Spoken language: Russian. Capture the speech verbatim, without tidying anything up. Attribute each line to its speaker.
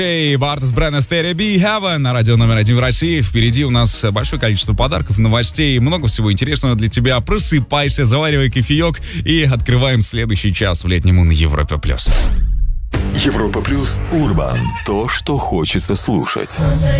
Speaker 1: Эй, Бартас Брэнна Стерео Be Heaven на радио номер один в России. Впереди у нас большое количество подарков, новостей, много всего интересного для тебя. Просыпайся, заваривай кофеек и открываем следующий час в летнем на Европе плюс.
Speaker 2: Европа плюс Урбан. То, что хочется слушать.